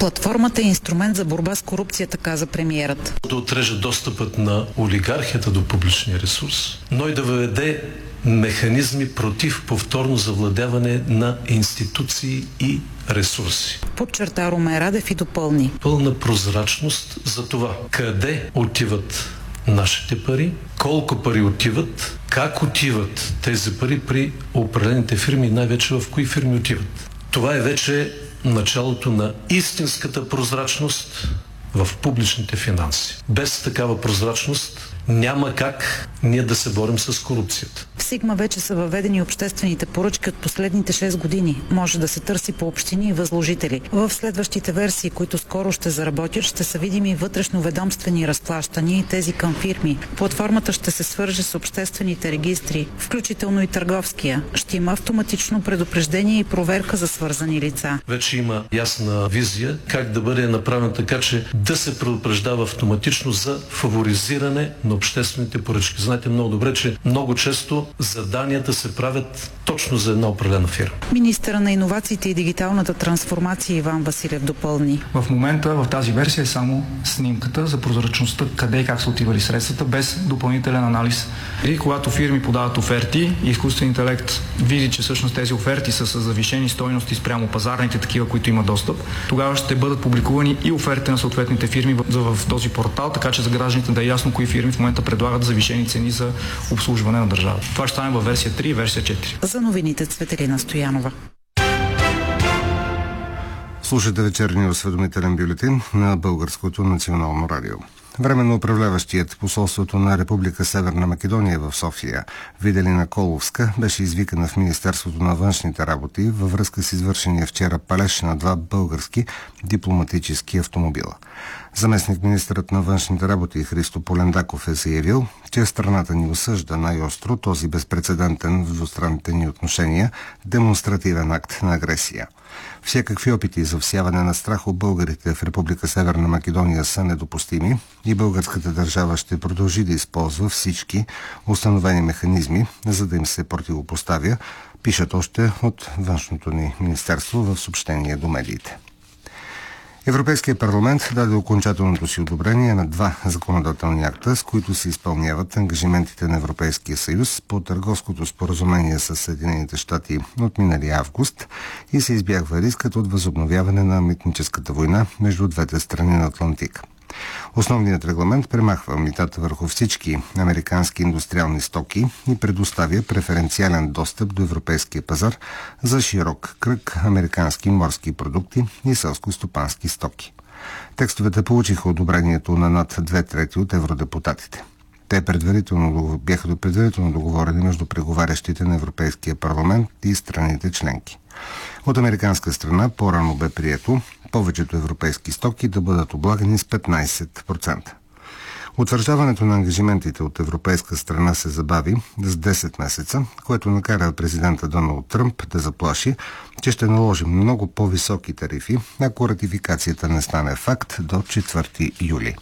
Платформата е инструмент за борба с корупцията, каза премиерът. Да отреже достъпът на олигархията до публичния ресурс, но и да въведе механизми против повторно завладяване на институции и ресурси. Подчерта Румен Радев и допълни. Пълна прозрачност за това къде отиват нашите пари, колко пари отиват, как отиват тези пари при определените фирми и най-вече в кои фирми отиват. Това е вече началото на истинската прозрачност в публичните финанси. Без такава прозрачност няма как ние да се борим с корупцията. В Сигма вече са въведени обществените поръчки от последните 6 години. Може да се търси по общини и възложители. В следващите версии, които скоро ще заработят, ще са видими вътрешноведомствени разплащания и тези към фирми. Платформата ще се свърже с обществените регистри, включително и търговския. Ще има автоматично предупреждение и проверка за свързани лица. Вече има ясна визия как да бъде направено така, че да се предупреждава автоматично за фаворизиране на обществените поръчки. Знаете много добре, че много често заданията се правят точно за една определена фирма. Министъра на иновациите и дигиталната трансформация Иван Василев допълни. В момента в тази версия е само снимката за прозрачността, къде и как са отивали средствата, без допълнителен анализ. И когато фирми подават оферти и изкуствен интелект види, че всъщност тези оферти са с завишени стойности спрямо пазарните, такива, които има достъп, тогава ще бъдат публикувани и оферти на съответните фирми в този портал, така че за гражданите да е ясно кои фирми в момента предлагат завишени цени за обслужване на държавата. Това ще стане във версия 3 и версия 4. За новините Цветелина Стоянова. Слушате вечерния осведомителен бюлетин на Българското национално радио. Временно управляващият посолството на Република Северна Македония в София, Виделина Коловска, беше извикана в Министерството на външните работи във връзка с извършения вчера палеж на 2 български дипломатически автомобила. Заместник-министърът на външните работи Христо Полендаков е заявил, че страната ни осъжда най-остро този безпрецедентен в двустранните ни отношения демонстративен акт на агресия. Всякакви опити за всяване на страх у българите в Република Северна Македония са недопустими и българската държава ще продължи да използва всички установени механизми, за да им се противопоставя, пишат още от външното ни министерство в съобщение до медиите. Европейският парламент даде окончателното си одобрение на 2 законодателни акта, с които се изпълняват ангажиментите на Европейския съюз по търговското споразумение с Съединените щати от миналия август и се избягва рискът от възобновяване на митническата война между двете страни на Атлантик. Основният регламент премахва митата върху всички американски индустриални стоки и предоставя преференциален достъп до европейския пазар за широк кръг американски морски продукти и селскостопански стоки. Текстовете получиха одобрението на над 2/3 от евродепутатите. Те бяха предварително договорени между преговарящите на Европейския парламент и страните членки. От американска страна по-рано бе прието повечето европейски стоки да бъдат облагани с 15%. Утвърждаването на ангажиментите от европейска страна се забави с 10 месеца, което накара президента Доналд Тръмп да заплаши, че ще наложи много по-високи тарифи, ако ратификацията не стане факт до 4 юли.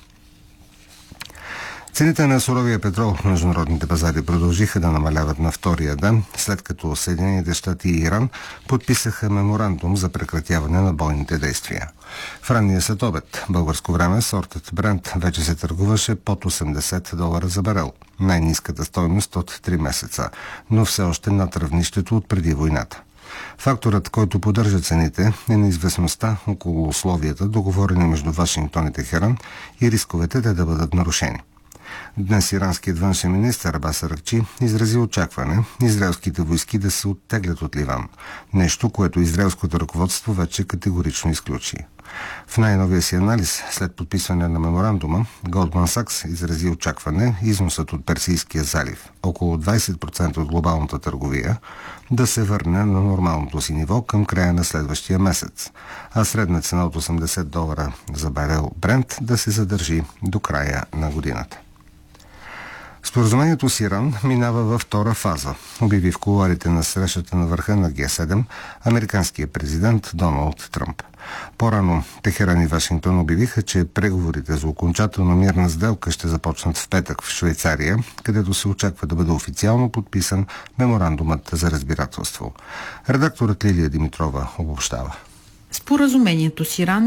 Цените на суровия петрол в международните пазари продължиха да намаляват на втория ден, след като Съединените щати и Иран подписаха меморандум за прекратяване на бойните действия. В ранния следобед, българско време, сортът Брент вече се търгуваше под $80 за барел, най-ниската стойност от 3 месеца, но все още над равнището от преди войната. Факторът, който поддържа цените, е неизвестността около условията, договорени между Вашингтон и Техеран и рисковете те да бъдат нарушени. Днес иранският външен министър Абас Аракчи изрази очакване израелските войски да се оттеглят от Ливан, нещо, което израелското ръководство вече категорично изключи. В най-новия си анализ след подписване на меморандума, Goldman Sachs изрази очакване износът от Персийския залив, около 20% от глобалната търговия, да се върне на нормалното си ниво към края на следващия месец, а средна цена от $80 за барел Брент да се задържи до края на годината. Споразумението с Иран минава във втора фаза, обяви в кулоарите на срещата на върха на Г7 американският президент Доналд Тръмп. По-рано Техеран и Вашингтон обявиха, че преговорите за окончателно мирна сделка ще започнат в петък в Швейцария, където се очаква да бъде официално подписан меморандумът за разбирателство. Редакторът Лилия Димитрова обобщава. Споразумението с Иран